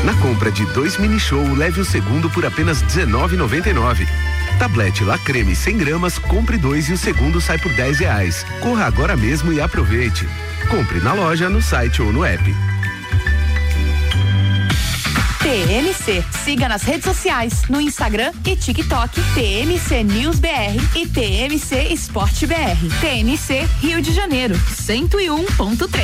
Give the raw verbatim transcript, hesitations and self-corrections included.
Na compra de dois mini show, leve o segundo por apenas dezenove reais e noventa e nove centavos. Tablete La Creme cem gramas, compre dois e o segundo sai por dez reais. Corra agora mesmo e aproveite. Compre na loja, no site ou no app. T M C. Siga nas redes sociais, no Instagram e TikTok, T M C News B R e T M C Esporte B R. T M C Rio de Janeiro, cento e um ponto três.